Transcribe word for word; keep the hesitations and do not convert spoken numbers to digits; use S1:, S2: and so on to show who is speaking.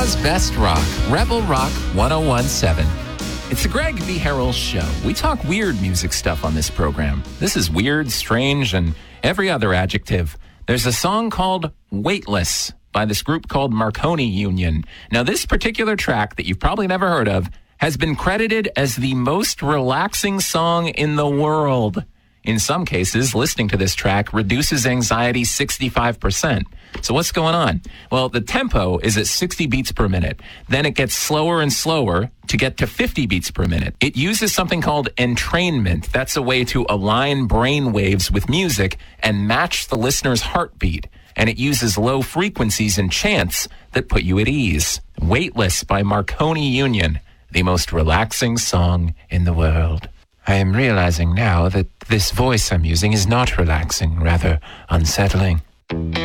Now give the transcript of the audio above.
S1: Utah's best rock, Rebel Rock one oh one point seven. It's the Greg V. Harrell Show. We talk weird music stuff on this program. This is weird, strange, and every other adjective. There's a song called Weightless by this group called Marconi Union. Now, this particular track that you've probably never heard of has been credited as the most relaxing song in the world. In some cases, listening to this track reduces anxiety sixty-five percent. So what's going on? Well, the tempo is at sixty beats per minute. Then it gets slower and slower to get to fifty beats per minute. It uses something called entrainment. That's a way to align brain waves with music and match the listener's heartbeat. And it uses low frequencies and chants that put you at ease. Weightless by Marconi Union, the most relaxing song in the world. I am realizing now that this voice I'm using is not relaxing, rather unsettling.